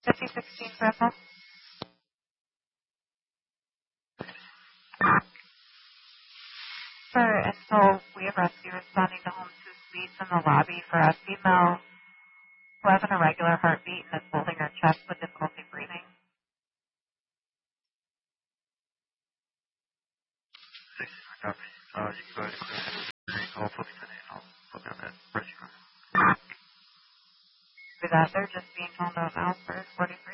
5016 Grandpa. For info, we have rescue responding to home 2 suites in the lobby for a female who has an irregular heartbeat and is holding her chest with difficulty breathing. Copy. You can go ahead and call folks today and I'll put down that rescue. For that, they're just being told out now for 43.